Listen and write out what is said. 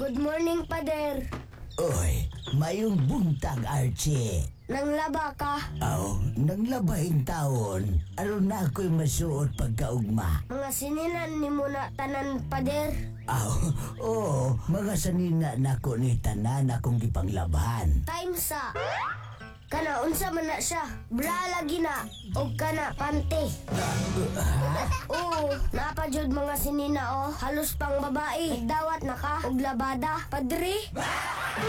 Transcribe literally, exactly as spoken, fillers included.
Good morning, pader. Oy, mayong buntag, Archie. Nang laba ka. Aw, nang labahin taon, aron na ako'y masuot pagkaugma. Mga sininan ni mo na tanan, pader. Aw, oo, mga sanina na ko ni tanan akong gipanglaban. Time sa. Kana, unsa man na siya. Bra lagi na. O kana, pante. Oo, napadyod mga sinina, oh. Halos pang babae. Nagdawat na ka. Og labada. Padre.